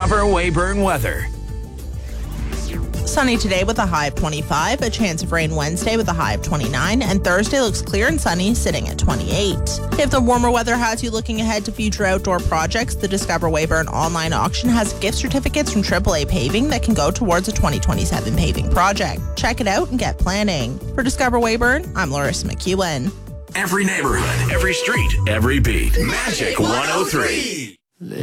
Discover Weyburn weather. Sunny today with a high of 25, a chance of rain Wednesday with a high of 29, and Thursday looks clear and sunny, sitting at 28. If the warmer weather has you looking ahead to future outdoor projects, the Discover Weyburn online auction has gift certificates from AAA Paving that can go towards a 2027 paving project. Check it out and get planning. For Discover Weyburn, I'm Larissa McEwen. Every neighborhood, every street, every beat. Magic 103.